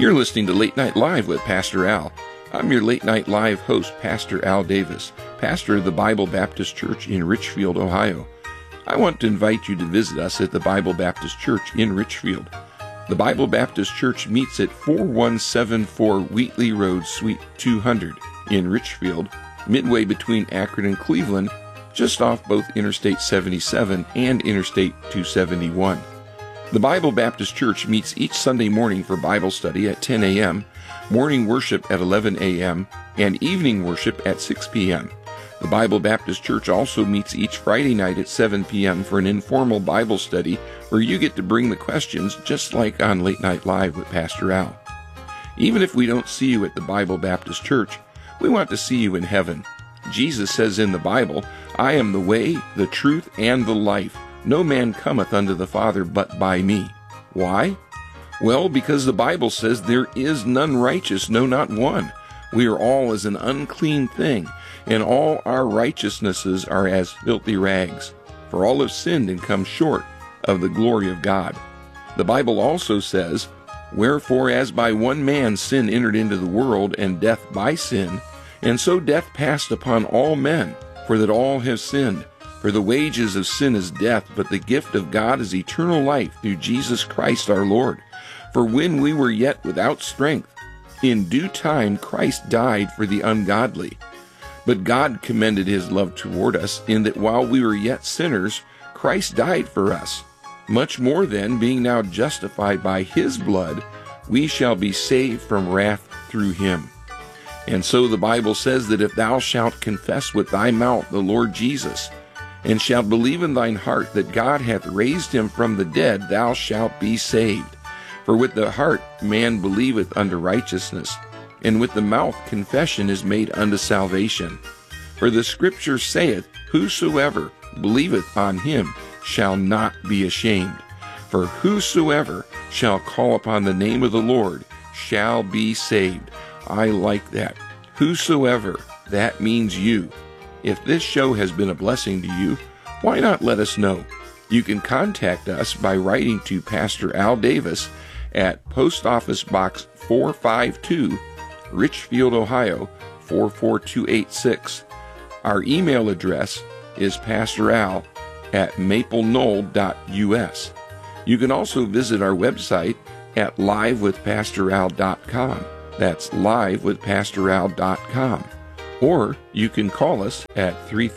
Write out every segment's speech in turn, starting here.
You're listening to Late Night Live with Pastor Al. I'm your Late Night Live host, Pastor Al Davis, pastor of the Bible Baptist Church in Richfield, Ohio. I want to invite you to visit us at the Bible Baptist Church in Richfield. The Bible Baptist Church meets at 4174 Wheatley Road, Suite 200 in Richfield, midway between Akron and Cleveland, just off both Interstate 77 and Interstate 271. The Bible Baptist Church meets each Sunday morning for Bible study at 10 a.m., morning worship at 11 a.m., and evening worship at 6 p.m. The Bible Baptist Church also meets each Friday night at 7 p.m. for an informal Bible study where you get to bring the questions just like on Late Night Live with Pastor Al. Even if we don't see you at the Bible Baptist Church, we want to see you in heaven. Jesus says in the Bible, "I am the way, the truth, and the life. No man cometh unto the Father but by me." Why? Well, because the Bible says there is none righteous, no, not one. We are all as an unclean thing, and all our righteousnesses are as filthy rags. For all have sinned and come short of the glory of God. The Bible also says, "Wherefore as by one man sin entered into the world, and death by sin, and so death passed upon all men, for that all have sinned. For the wages of sin is death, but the gift of God is eternal life through Jesus Christ our Lord. For when we were yet without strength, in due time Christ died for the ungodly. But God commended his love toward us, in that while we were yet sinners, Christ died for us. Much more then, being now justified by his blood, we shall be saved from wrath through him. And so the Bible says that if thou shalt confess with thy mouth the Lord Jesus, and shalt believe in thine heart that God hath raised him from the dead, thou shalt be saved. For with the heart man believeth unto righteousness, and with the mouth confession is made unto salvation. For the Scripture saith, Whosoever believeth on him shall not be ashamed. For whosoever shall call upon the name of the Lord shall be saved." I like that. Whosoever, that means you. If this show has been a blessing to you, why not let us know? You can contact us by writing to Pastor Al Davis at Post Office Box 452, Richfield, Ohio 44286. Our email address is pastoral@mapleknoll.us. You can also visit our website at livewithpastoral.com. That's livewithpastoral.com. Or you can call us at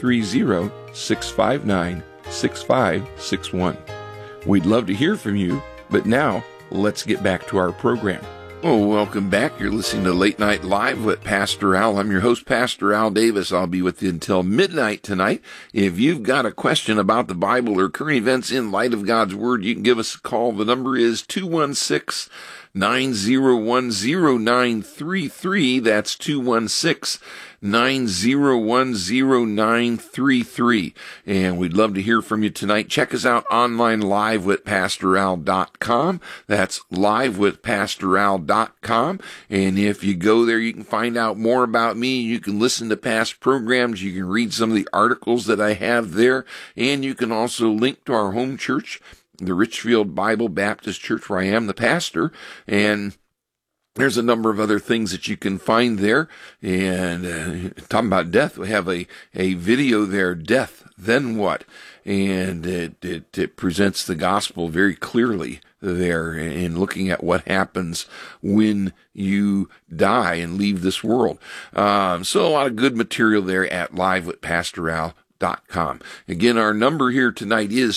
330-659-6561. We'd love to hear from you, but now let's get back to our program. Oh, welcome back. You're listening to Late Night Live with Pastor Al. I'm your host, Pastor Al Davis. I'll be with you until midnight tonight. If you've got a question about the Bible or current events in light of God's Word, you can give us a call. The number is 216-901-0933. That's 216-901-0933. And we'd love to hear from you tonight. Check us out online, livewithpastoral.com. That's livewithpastoral.com. And if you go there, you can find out more about me. You can listen to past programs. You can read some of the articles that I have there. And you can also link to our home church, the Richfield Bible Baptist Church, where I am the pastor. And there's a number of other things that you can find there. And talking about death, we have a video there, Death, Then What? And it presents the gospel very clearly there in looking at what happens when you die and leave this world. So a lot of good material there at livewithpastoral.com. Again, our number here tonight is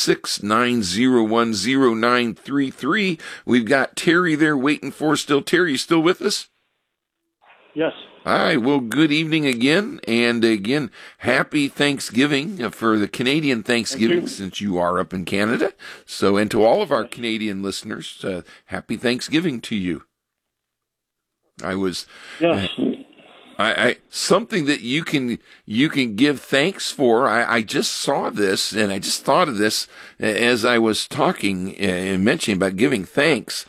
216-901-0933. We've got Terry there waiting for us still. Terry, you still with us? Yes. All right. Well, good evening again. And again, happy Thanksgiving for the Canadian Thanksgiving, since you are up in Canada. So, and to all of our Canadian listeners, happy Thanksgiving to you. Yes. Something that you can give thanks for. I just saw this, and I just thought of this as I was talking and mentioning about giving thanks.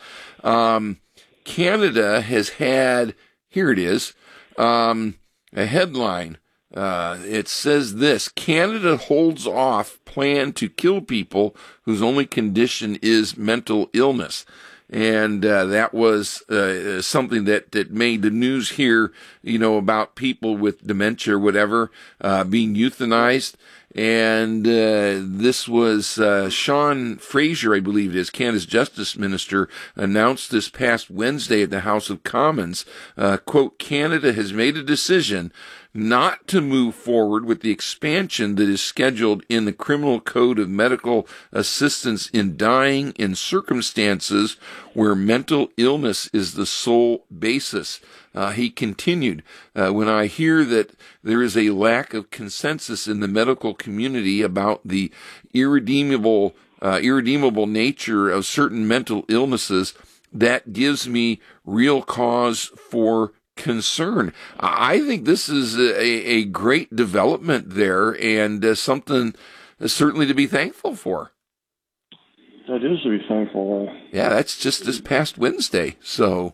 Canada has had, here it is, a headline. It says this: Canada holds off plan to kill people whose only condition is mental illness. and that was something that made the news here, about people with dementia or whatever being euthanized. And this was Sean Fraser, I believe it is, Canada's Justice Minister, announced this past Wednesday at the House of Commons, quote, Canada has made a decision not to move forward with the expansion that is scheduled in the Criminal Code of Medical Assistance in dying in circumstances where mental illness is the sole basis. He continued, when I hear that there is a lack of consensus in the medical community about the irredeemable nature of certain mental illnesses, that gives me real cause for concern. I think this is a great development there, and something certainly to be thankful for. That is to be thankful. Yeah, that's just this past Wednesday. So,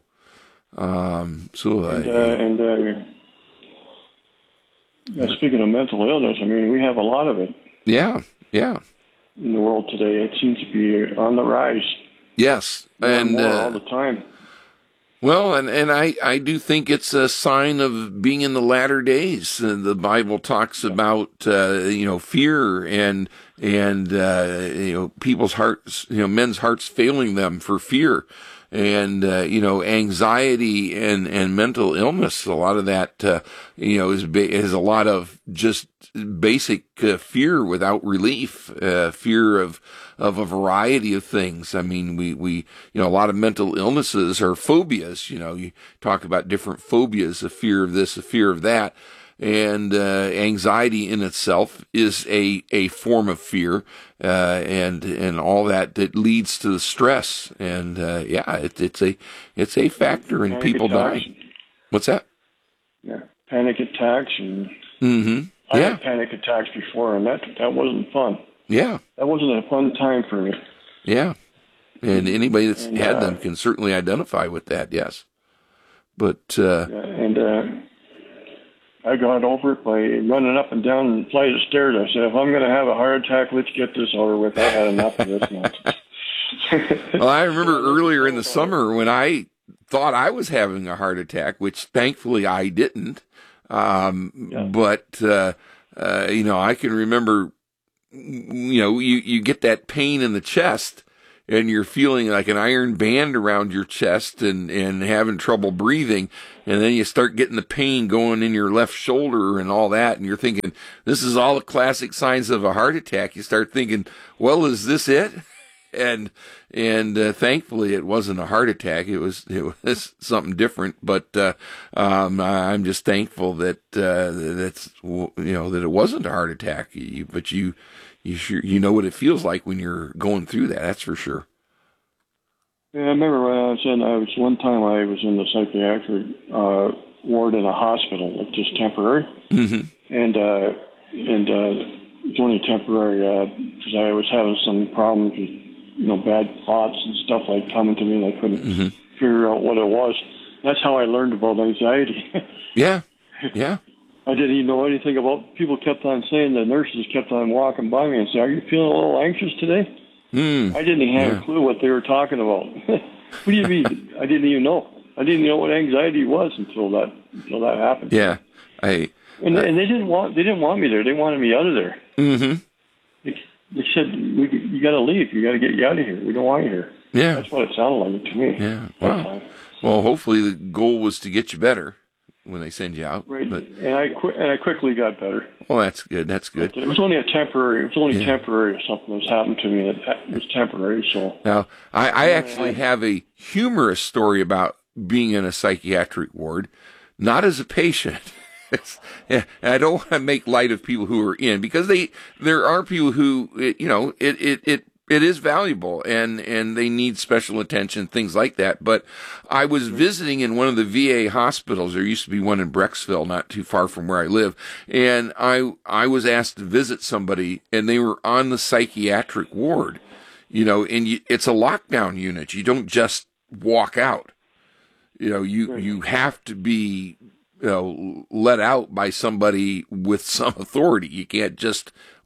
speaking of mental illness, I mean, we have a lot of it. Yeah. In the world today, it seems to be on the rise. Yes, and more all the time. Well, and I do think it's a sign of being in the latter days. The Bible talks about fear and people's hearts, men's hearts failing them for fear, and anxiety and mental illness. A lot of that is a lot of just basic fear without relief, fear of a variety of things. I mean, we a lot of mental illnesses are phobias. You talk about different phobias, a fear of this, a fear of that. And anxiety in itself is a form of fear, and all that leads to the stress. And it's a factor in panic people attacks. dying. What's that? Yeah, panic attacks and. Mm-hmm. I had panic attacks before, and that wasn't fun. Yeah, that wasn't a fun time for me. Yeah, and anybody that's had them can certainly identify with that. Yes, but I got over it by running up and down the flight of stairs. I said, if I'm going to have a heart attack, let's get this over with. I had enough of this nonsense. Well, I remember earlier in the summer when I thought I was having a heart attack, which thankfully I didn't. But I can remember, you get that pain in the chest and you're feeling like an iron band around your chest and having trouble breathing. And then you start getting the pain going in your left shoulder and all that. And you're thinking, this is all the classic signs of a heart attack. You start thinking, well, is this it? And thankfully it wasn't a heart attack. It was something different. But I'm just thankful that that it wasn't a heart attack. But you know what it feels like when you're going through that. That's for sure. Yeah, I remember when I was one time I was in the psychiatric ward in a hospital, like just temporary, and it was only temporary because I was having some problems with bad thoughts and stuff like coming to me, and I couldn't figure out what it was. That's how I learned about anxiety. Yeah. I didn't even know anything about. People kept on saying, the nurses kept on walking by me and saying, "Are you feeling a little anxious today?" I didn't even have a clue what they were talking about. What do you mean? I didn't even know. I didn't even know what anxiety was until that happened. Yeah, and they didn't want me there. They wanted me out of there. They said, "You got to leave. You got to get you out of here. We don't want you here." Yeah, that's what it sounded like to me. Yeah. Wow. Well, hopefully the goal was to get you better when they send you out. Right. But, and I quickly got better. Well, that's good. That's good. But it was only temporary or something that's happened to me. It was temporary. So now I actually have a humorous story about being in a psychiatric ward, not as a patient. And I don't want to make light of people who are in, because there are people who, it is valuable and they need special attention, things like that. But I was visiting in one of the VA hospitals. There used to be one in Brecksville, not too far from where I live. And I was asked to visit somebody, and they were on the psychiatric ward, and it's a lockdown unit. You don't just walk out. You have to be let out by somebody with some authority. You can't just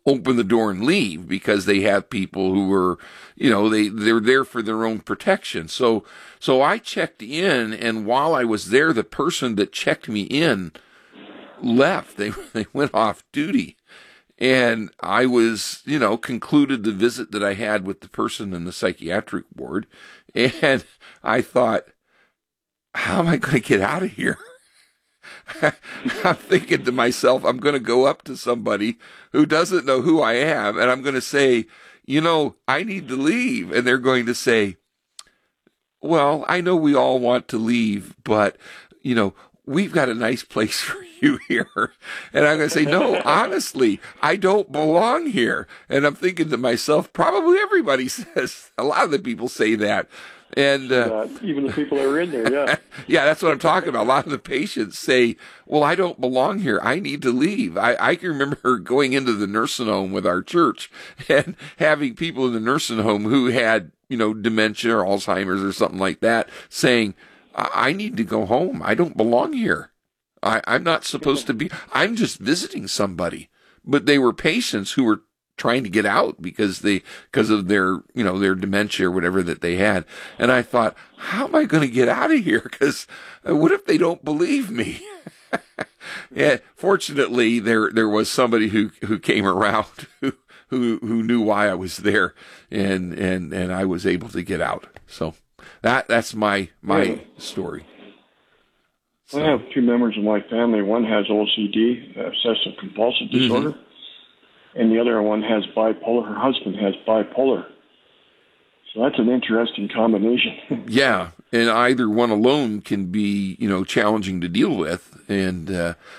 open the door and leave, because they have people who are, they're there for their own protection. So I checked in, and while I was there, the person that checked me in left. They went off duty. And I was, concluded the visit that I had with the person in the psychiatric ward. And I thought, how am I going to get out of here? I'm thinking to myself, I'm going to go up to somebody who doesn't know who I am, and I'm going to say, I need to leave. And they're going to say, well, I know we all want to leave, but, we've got a nice place for you here. And I'm going to say, no, honestly, I don't belong here. And I'm thinking to myself, probably everybody says, a lot of the people say that. And even the people that are in there, yeah. Yeah, that's what I'm talking about. A lot of the patients say, well, I don't belong here. I need to leave. I can remember going into the nursing home with our church and having people in the nursing home who had, dementia or Alzheimer's or something like that, saying, I need to go home. I don't belong here. I'm not supposed to be. I'm just visiting somebody. But they were patients who were trying to get out because of their, their dementia or whatever that they had. And I thought, how am I going to get out of here? Because what if they don't believe me? Yeah, fortunately, there was somebody who came around who knew why I was there, and I was able to get out. So that's my story. So. I have two members of my family. One has OCD, obsessive compulsive disorder. Mm-hmm. And the other one has bipolar. Her husband has bipolar. So that's an interesting combination. Yeah, and either one alone can be, challenging to deal with. And,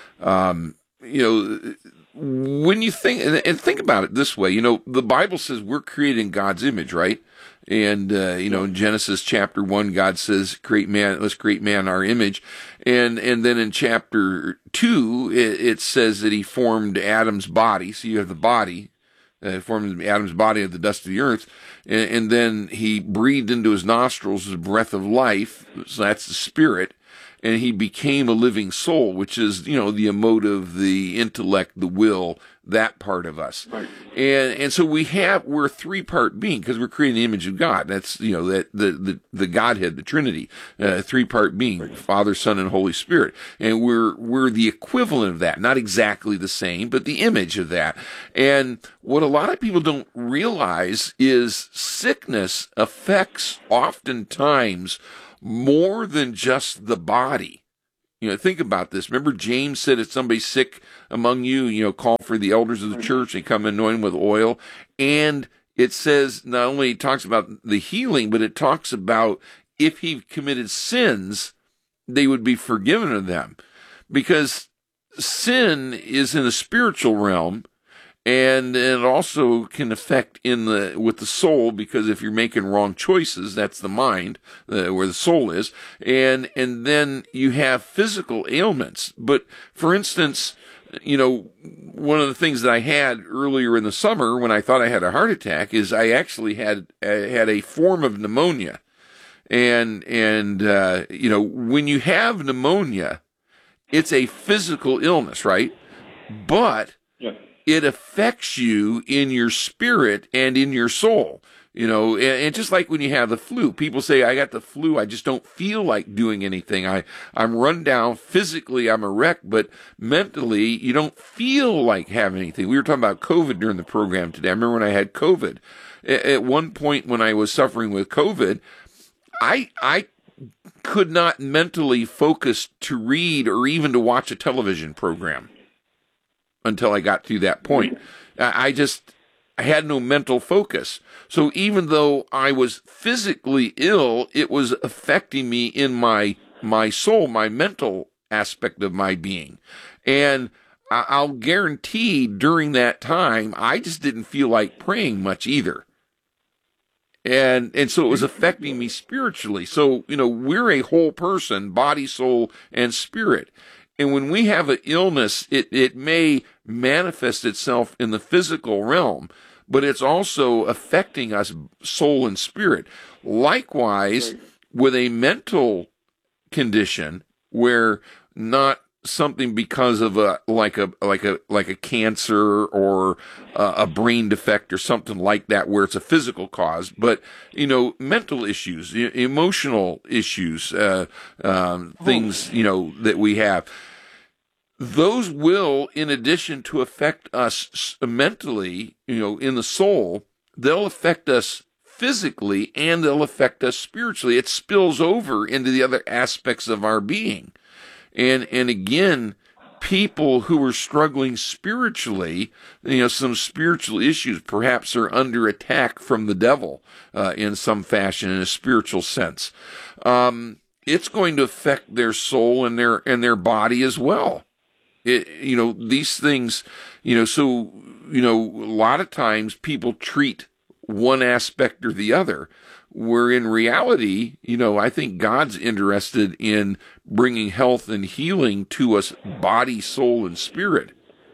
when you think about it this way, the Bible says we're created in God's image, right? And, in Genesis chapter 1, God says, let's create man in our image. And then in chapter 2, it says that he formed Adam's body. So you have the body, formed Adam's body of the dust of the earth. And then he breathed into his nostrils the breath of life. So that's the spirit. And he became a living soul, which is, the emotive, the intellect, the will, that part of us. Right. And so we're a three-part being because we're creating the image of God. That's, the Godhead, the Trinity, three-part being, right. Father, Son, and Holy Spirit. And we're the equivalent of that, not exactly the same, but the image of that. And what a lot of people don't realize is sickness affects oftentimes more than just the body. Think about this. Remember James said, if somebody's sick among you, call for the elders of the church and come anoint him with oil. And it says, not only it talks about the healing, but it talks about if he committed sins, they would be forgiven of them. Because sin is in the spiritual realm, and it also can affect with the soul, because if you're making wrong choices, that's the mind, where the soul is. And then you have physical ailments. But for instance, one of the things that I had earlier in the summer when I thought I had a heart attack is I actually had a form of pneumonia. And when you have pneumonia, it's a physical illness, right? But yeah. It affects you in your spirit and in your soul, and just like when you have the flu, people say, I got the flu, I just don't feel like doing anything. I'm run down physically, I'm a wreck, but mentally you don't feel like having anything. We were talking about COVID during the program today. I remember when I had COVID. At one point when I was suffering with COVID, I could not mentally focus to read or even to watch a television program. Until I got to that point. I had no mental focus. So even though I was physically ill, it was affecting me in my soul, my mental aspect of my being. And I'll guarantee during that time, I just didn't feel like praying much either. And so it was affecting me spiritually. So, we're a whole person, body, soul, and spirit. And when we have an illness, it may manifest itself in the physical realm, but it's also affecting us soul and spirit. Likewise, with a mental condition where not something because of a cancer or a brain defect or something like that, where it's a physical cause, but mental issues, emotional issues, things that we have. Those will, in addition to affect us mentally, in the soul, they'll affect us physically and they'll affect us spiritually. It spills over into the other aspects of our being. And again, people who are struggling spiritually, some spiritual issues perhaps are under attack from the devil in some fashion, in a spiritual sense. It's going to affect their soul and their body as well. These things, so, a lot of times people treat one aspect or the other, where in reality, I think God's interested in bringing health and healing to us, body, soul, and spirit.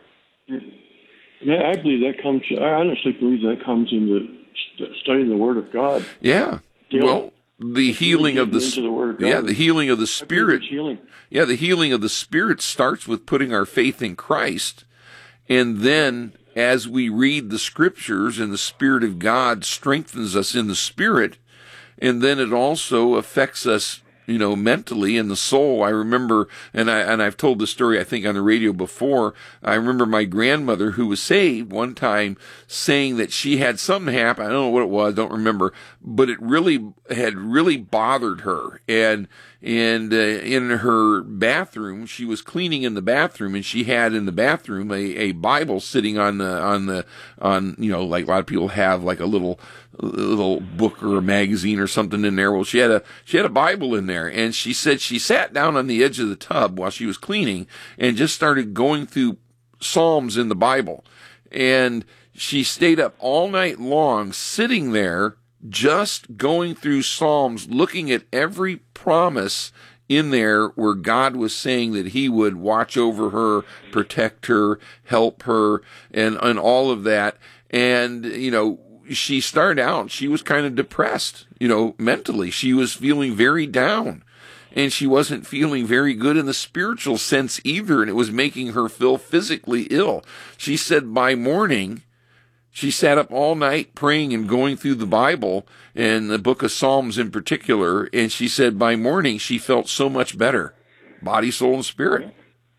Yeah, I honestly believe that comes in the studying the Word of God. Yeah. Well, the healing of the Word of God. Yeah, the healing of the Spirit. Yeah, the healing of the Spirit starts with putting our faith in Christ, and then as we read the Scriptures and the Spirit of God strengthens us in the Spirit, and then it also affects us, mentally in the soul. I remember, and I've told the story, I think, on the radio before. I remember my grandmother, who was saved, one time saying that she had something happen. I don't know what it was, don't remember, but it had really bothered her. And in her bathroom, she was cleaning in the bathroom, and she had in the bathroom a Bible sitting on like a lot of people have like a little book or a magazine or something in there. Well, she had a Bible in there, and she said she sat down on the edge of the tub while she was cleaning and just started going through Psalms in the Bible. And she stayed up all night long sitting there just going through Psalms, looking at every promise in there where God was saying that he would watch over her, protect her, help her, and all of that. And, she started out, she was kind of depressed, mentally. She was feeling very down, and she wasn't feeling very good in the spiritual sense either, and it was making her feel physically ill. She said by morning, she sat up all night praying and going through the Bible and the book of Psalms in particular, and she said by morning she felt so much better, body, soul, and spirit.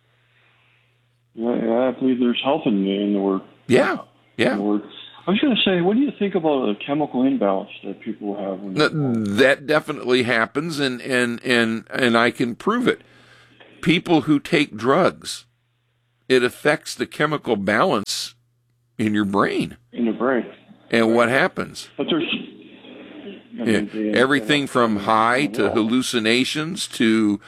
Yeah, I believe there's health in the Word. Yeah. The Word. I was going to say, what do you think about the chemical imbalance that people have? That definitely happens, and I can prove it. People who take drugs, it affects the chemical balance in your brain. In the brain. And what happens? But there's everything from high to hallucinations to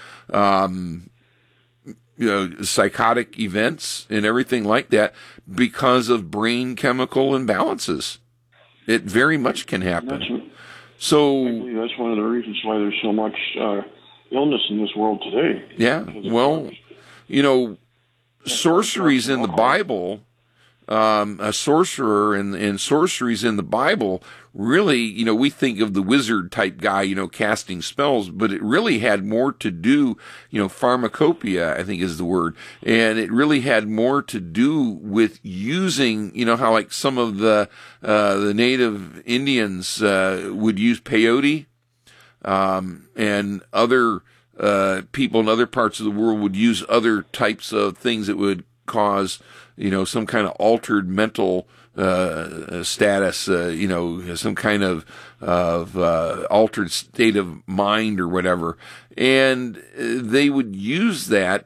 psychotic events and everything like that because of brain chemical imbalances. It very much can happen. I believe that's one of the reasons why there's so much illness in this world today. Yeah, well, sorcery's in the Bible. A sorcerer and sorceries in the Bible really, we think of the wizard type guy, casting spells, but it really had more to do, pharmacopoeia, I think is the word. And it really had more to do with using, how like some of the native Indians, would use peyote, and other, people in other parts of the world would use other types of things that would cause, some kind of altered mental status, some kind of altered state of mind or whatever, and they would use that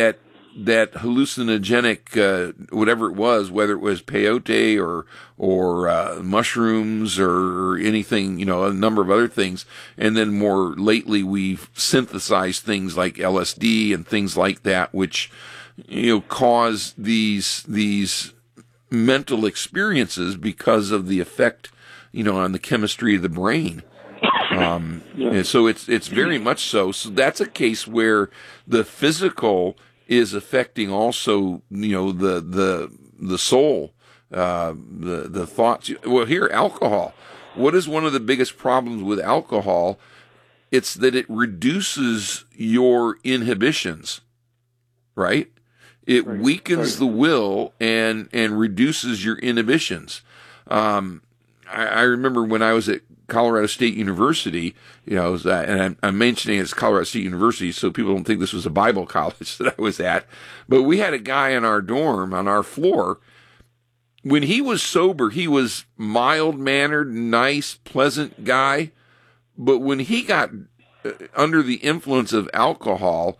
hallucinogenic whatever it was, whether it was peyote or mushrooms or anything, a number of other things, and then more lately we've synthesized things like LSD and things like that, which cause these mental experiences because of the effect, on the chemistry of the brain. And so it's very much so. So that's a case where the physical is affecting also, the soul, the thoughts. Well, here, alcohol. What is one of the biggest problems with alcohol? It's that it reduces your inhibitions. right? It Right. weakens the will and reduces your inhibitions. I remember when I was at Colorado State University, and I'm mentioning it's Colorado State University so people don't think this was a Bible college that I was at, but we had a guy in our dorm, on our floor. When he was sober, he was mild-mannered, nice, pleasant guy, but when he got under the influence of alcohol,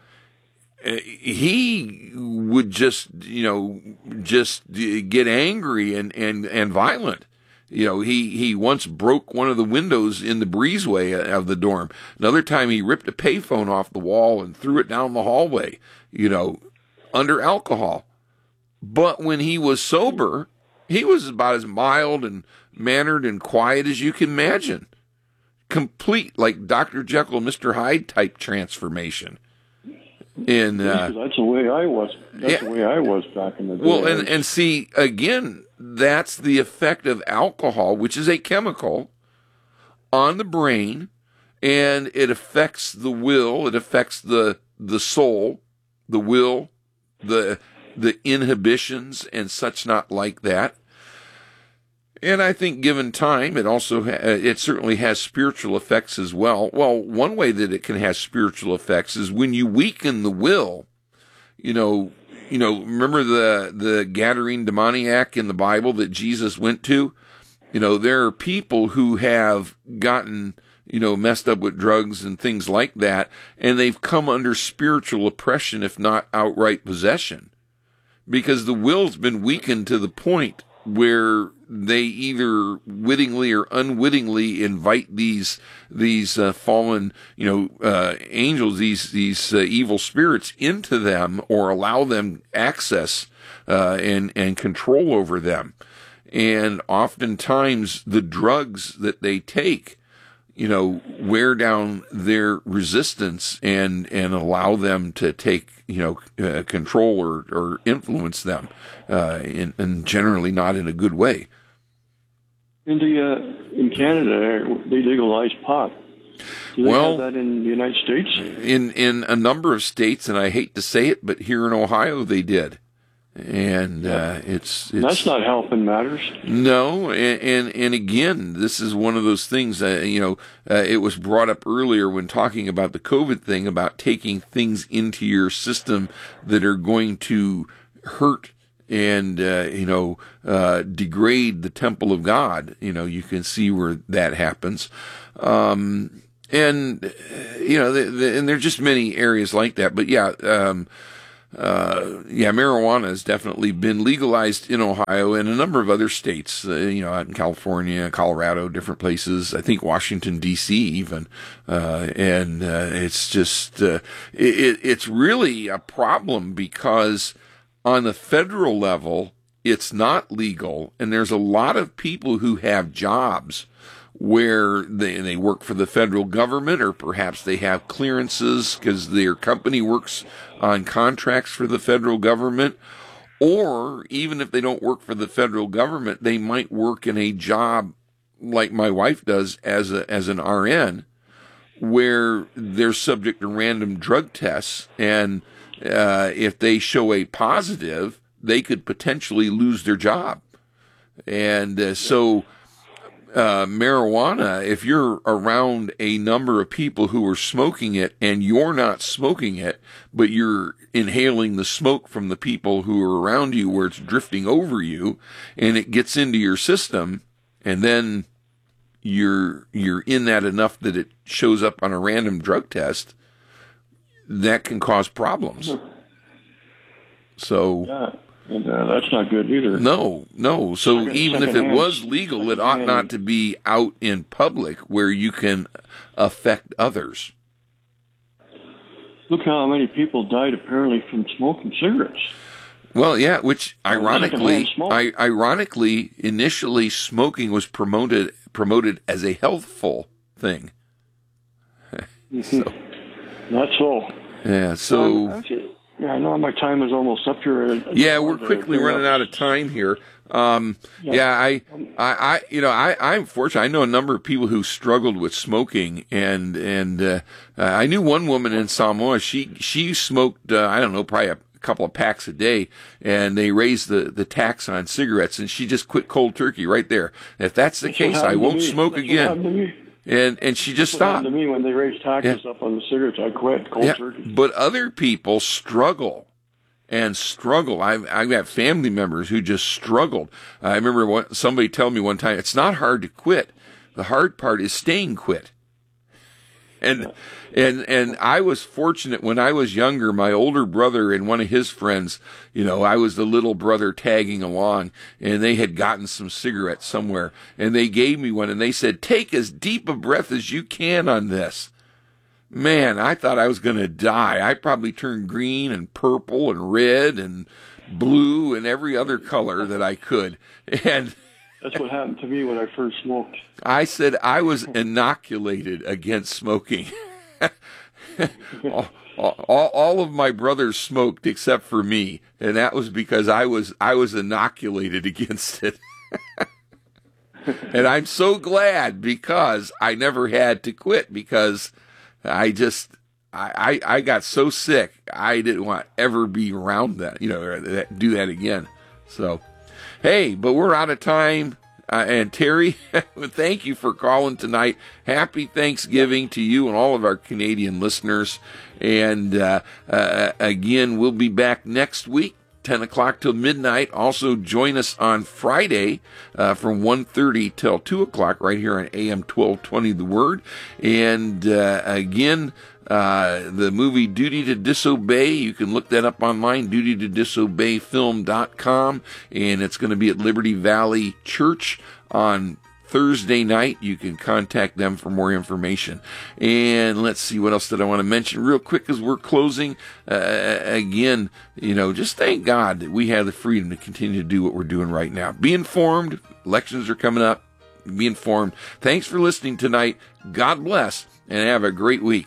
he would just get angry and violent. He once broke one of the windows in the breezeway of the dorm. Another time he ripped a payphone off the wall and threw it down the hallway, under alcohol. But when he was sober, he was about as mild and mannered and quiet as you can imagine. Complete, like Dr. Jekyll, Mr. Hyde type transformation. And that's the way I was. That's the way I was back in the day. Well, and see, again, that's the effect of alcohol, which is a chemical, on the brain, and it affects the will, it affects the soul, the will, the inhibitions and such not like that. And I think given time, it certainly has spiritual effects as well. Well, one way that it can have spiritual effects is when you weaken the will. Remember the Gadarene demoniac in the Bible that Jesus went to? There are people who have gotten, messed up with drugs and things like that, and they've come under spiritual oppression, if not outright possession, because the will's been weakened to the point where they either wittingly or unwittingly invite these fallen, angels, these evil spirits into them, or allow them access and control over them. And oftentimes the drugs that they take, wear down their resistance and allow them to take, control or influence them, and generally not in a good way. In Canada, they legalized pot. Do they have that in the United States? In a number of states, and I hate to say it, but here in Ohio they did. And it's that's not helping matters. No, and again, this is one of those things. It was brought up earlier when talking about the COVID thing, about taking things into your system that are going to hurt and degrade the temple of God. You can see where that happens. And and there's just many areas like that. But marijuana has definitely been legalized in Ohio and a number of other states, out in California, Colorado, different places, I think Washington, D.C. even. And it's just, it's really a problem because on the federal level, it's not legal. And there's a lot of people who have jobs where they work for the federal government, or perhaps they have clearances because their company works on contracts for the federal government, or even if they don't work for the federal government, they might work in a job like my wife does as an RN, where they're subject to random drug tests, and if they show a positive, they could potentially lose their job. And so marijuana, if you're around a number of people who are smoking it and you're not smoking it, but you're inhaling the smoke from the people who are around you where it's drifting over you and it gets into your system, and then you're in that enough that it shows up on a random drug test, that can cause problems. So and that's not good either. No. So even if it was legal, it ought not to be out in public where you can affect others. Look how many people died apparently from smoking cigarettes. Well, yeah, which ironically, initially smoking was promoted as a healthful thing. So, not so. Yeah, so. I know my time is almost up here. Yeah, we're quickly running out of time here. I'm fortunate. I know a number of people who struggled with smoking, and I knew one woman in Samoa. She smoked, probably a a couple of packs a day, and they raised the tax on cigarettes, and she just quit cold turkey right there. If that's the case, I won't smoke again. And she just stopped. To me, when they raised taxes up on the cigarettes, I quit cold turkey. But other people struggle. I've got family members who just struggled. I remember somebody telling me one time, it's not hard to quit. The hard part is staying quit. And I was fortunate when I was younger. My older brother and one of his friends, I was the little brother tagging along, and they had gotten some cigarettes somewhere, and they gave me one, and they said, take as deep a breath as you can on this. Man, I thought I was going to die. I probably turned green and purple and red and blue and every other color that I could. And that's what happened to me when I first smoked. I said I was inoculated against smoking. all of my brothers smoked except for me, and that was because I was inoculated against it. And I'm so glad, because I never had to quit, because I got so sick, I didn't want to ever be around that, or do that again. So, hey, but we're out of time. And Terry, thank you for calling tonight. Happy Thanksgiving to you and all of our Canadian listeners. And again, we'll be back next week, 10 o'clock till midnight. Also, join us on Friday from 1:30 till 2 o'clock right here on AM 1220 The Word. And again, the movie Duty to Disobey, you can look that up online, dutytodisobeyfilm.com, and it's going to be at Liberty Valley Church on Thursday night. You can contact them for more information. And let's see, what else did I want to mention real quick as we're closing? Again, just thank God that we have the freedom to continue to do what we're doing right now. Be informed. Elections are coming up. Be informed. Thanks for listening tonight. God bless, and have a great week.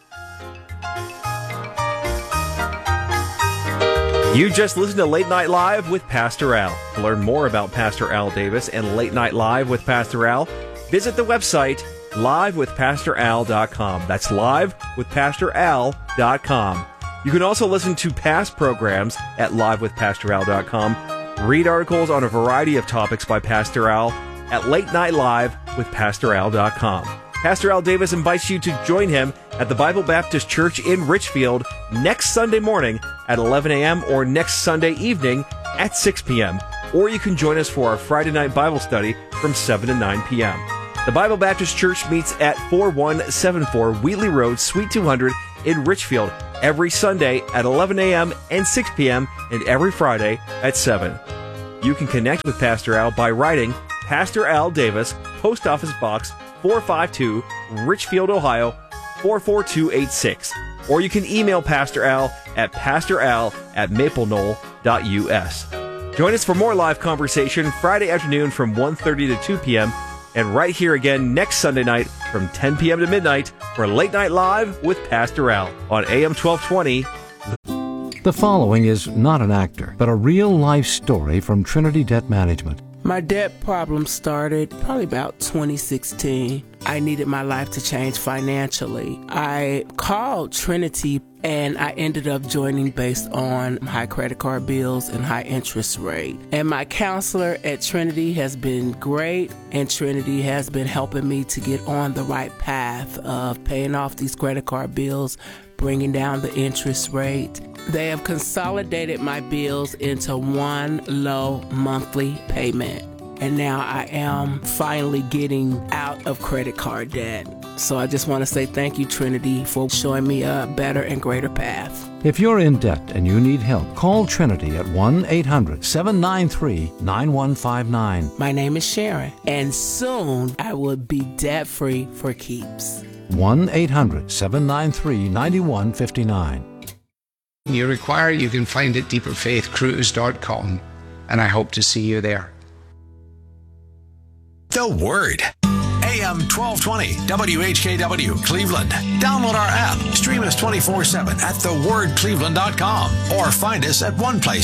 You just listened to Late Night Live with Pastor Al. To learn more about Pastor Al Davis and Late Night Live with Pastor Al, visit the website livewithpastoral.com. That's livewithpastoral.com. You can also listen to past programs at livewithpastoral.com. Read articles on a variety of topics by Pastor Al at latenightlive.withpastoral.com. Pastor Al Davis invites you to join him at the Bible Baptist Church in Richfield next Sunday morning at 11 a.m. or next Sunday evening at 6 p.m. Or you can join us for our Friday night Bible study from 7 to 9 p.m. The Bible Baptist Church meets at 4174 Wheatley Road, Suite 200 in Richfield every Sunday at 11 a.m. and 6 p.m. and every Friday at 7. You can connect with Pastor Al by writing Pastor Al Davis, Post Office Box 452, Richfield, Ohio, 44286. Or you can email Pastor Al at pastoral@mapleknoll.us. Join us for more live conversation Friday afternoon from 1:30 to 2 p.m. and right here again next Sunday night from 10 p.m. to midnight for Late Night Live with Pastor Al on AM 1220. The following is not an actor, but a real-life story from Trinity Debt Management. My debt problem started probably about 2016. I needed my life to change financially. I called Trinity and I ended up joining based on high credit card bills and high interest rate. And my counselor at Trinity has been great, and Trinity has been helping me to get on the right path of paying off these credit card bills, bringing down the interest rate. They have consolidated my bills into one low monthly payment. And now I am finally getting out of credit card debt. So I just want to say thank you, Trinity, for showing me a better and greater path. If you're in debt and you need help, call Trinity at 1-800-793-9159. My name is Sharon, and soon I will be debt-free for keeps. 1-800-793-9159. You require, you can find at deeperfaithcruise.com, and I hope to see you there. The Word. AM 1220, WHKW, Cleveland. Download our app. Stream us 24/7 at thewordcleveland.com or find us at one place